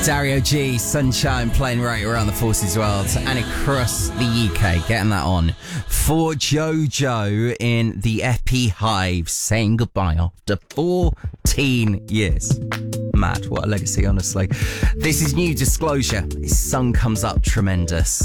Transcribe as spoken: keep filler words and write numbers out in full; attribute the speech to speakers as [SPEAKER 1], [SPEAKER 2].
[SPEAKER 1] Dario G, Sunshine, playing right around the Forces world and across the U K, getting that on for Jojo in the Epi Hive, saying goodbye after fourteen years. Mad, what a legacy, honestly. This is New Disclosure. His sun comes up tremendous.